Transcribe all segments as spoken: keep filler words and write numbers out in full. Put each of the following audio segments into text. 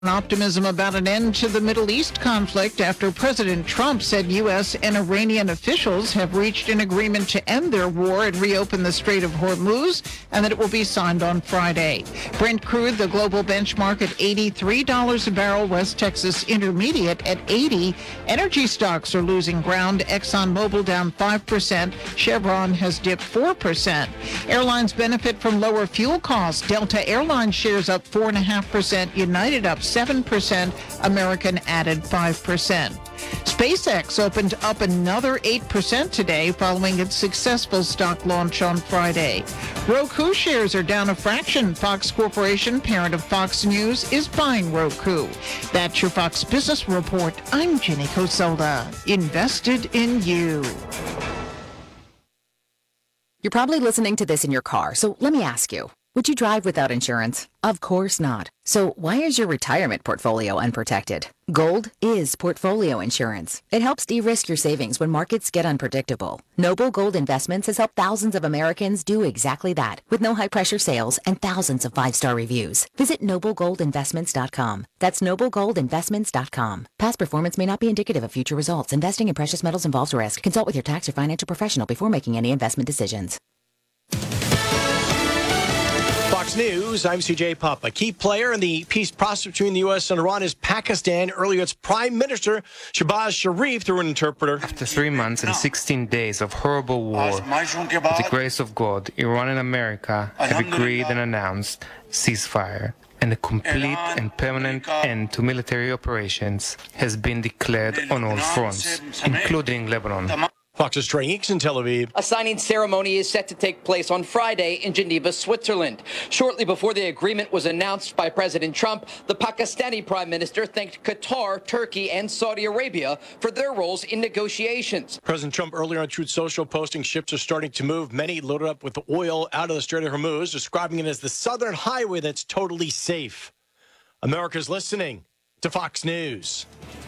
Optimism about an end to the Middle East conflict after President Trump said U S and Iranian officials have reached an agreement to end their war and reopen the Strait of Hormuz, and that it will be signed on Friday. Brent crude, the global benchmark, at eighty-three dollars a barrel. West Texas Intermediate at eighty. Energy stocks are losing ground. ExxonMobil down five percent. Chevron has dipped four percent. Airlines benefit from lower fuel costs. Delta Airlines shares up four point five percent. United up seven percent. American added five percent. SpaceX opened up another eight percent today following its successful stock launch on Friday. Roku shares are down a fraction. Fox Corporation, parent of Fox News, is buying Roku. That's your Fox Business Report. I'm Jenny Coselda. Invested in you. You're probably listening to this in your car, so let me ask you. Would you drive without insurance? Of course not. So why is your retirement portfolio unprotected? Gold is portfolio insurance. It helps de-risk your savings when markets get unpredictable. Noble Gold Investments has helped thousands of Americans do exactly that, with no high-pressure sales and thousands of five-star reviews. Visit noble gold investments dot com. That's noble gold investments dot com. Past performance may not be indicative of future results. Investing in precious metals involves risk. Consult with your tax or financial professional before making any investment decisions. Fox News, I'm C J Pop. A key player in the peace process between the U S and Iran is Pakistan. Earlier, its Prime Minister, Shehbaz Sharif, through an interpreter. After three months and sixteen days of horrible war, with the grace of God, Iran and America have agreed and announced ceasefire, and a complete and permanent end to military operations has been declared on all fronts, including Lebanon. Fox's Trey Eakes in Tel Aviv. A signing ceremony is set to take place on Friday in Geneva, Switzerland. Shortly before the agreement was announced by President Trump, the Pakistani Prime Minister thanked Qatar, Turkey, and Saudi Arabia for their roles in negotiations. President Trump earlier on Truth Social posting ships are starting to move, many loaded up with oil out of the Strait of Hormuz, describing it as the southern highway that's totally safe. America's listening to Fox News.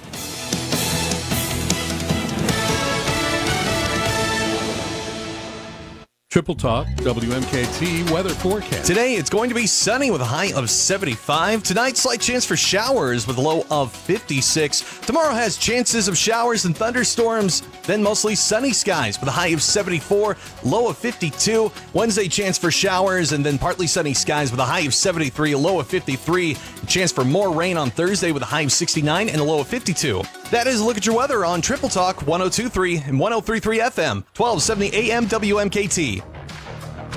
Triple Talk, W M K T weather forecast. Today, it's going to be sunny with a high of seventy-five. Tonight, slight chance for showers with a low of fifty-six. Tomorrow has chances of showers and thunderstorms, then mostly sunny skies with a high of seventy-four, low of fifty-two. Wednesday, chance for showers and then partly sunny skies with a high of seventy-three, a low of fifty-three. Chance for more rain on Thursday with a high of sixty-nine and a low of fifty-two. That is a look at your weather on Triple Talk one oh two point three and one oh three point three F M, twelve seventy A M W M K T.